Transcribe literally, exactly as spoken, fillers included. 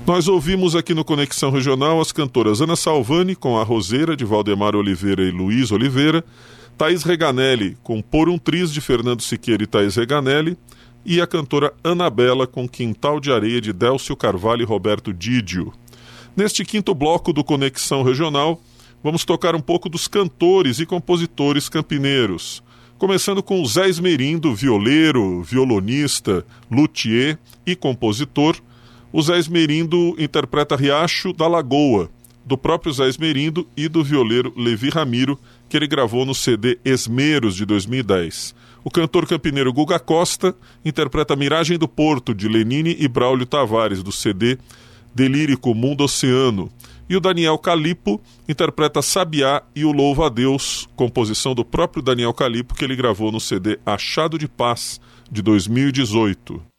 Nós ouvimos aqui no Conexão Regional as cantoras Ana Salvani com A Roseira, de Valdemar Oliveira e Luiz Oliveira, Thaís Reganelli com Por um Triz, de Fernando Siqueira e Thaís Reganelli, e a cantora Anabela com Quintal de Areia, de Délcio Carvalho e Roberto Didio. Neste quinto bloco do Conexão Regional, vamos tocar um pouco dos cantores e compositores campineiros, começando com o Zé Esmerindo, violeiro, violonista, luthier e compositor. O Zé Esmerindo interpreta Riacho da Lagoa, do próprio Zé Esmerindo e do violeiro Levi Ramiro, que ele gravou no C D Esmeros, de dois mil e dez. O cantor campineiro Guga Costa interpreta Miragem do Porto, de Lenine e Braulio Tavares, do C D Delírico Mundo Oceano. E o Daniel Calipo interpreta Sabiá e o Louva a Deus, composição do próprio Daniel Calipo, que ele gravou no C D Achado de Paz, de dois mil e dezoito.